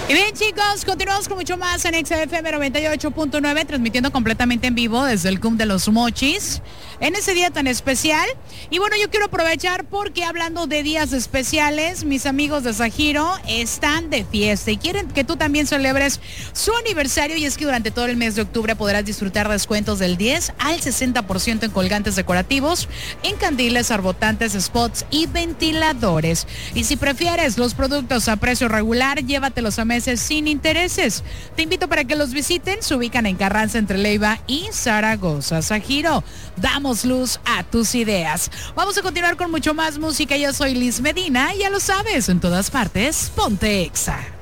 Y bien, chicos, continuamos con mucho más en XFM 98.9, transmitiendo completamente en vivo desde el CUM de los Mochis, en ese día tan especial. Y bueno, yo quiero aprovechar porque hablando de días especiales, mis amigos de Sajiro están de fiesta y quieren que tú también celebres su aniversario, y es que durante todo el mes de octubre podrás disfrutar descuentos del 10 al 60% en colgantes decorativos, en candiles, arbotantes, spots y ventiladores. Y si prefieres los productos a precio regular, llévatelos a meses sin intereses. Te invito para que los visiten. Se ubican en Carranza entre Leiva y Zaragoza. Sajiro, damos luz a tus ideas. Vamos a continuar con mucho más música. Yo soy Liz Medina y ya lo sabes, en todas partes, ponte Exa.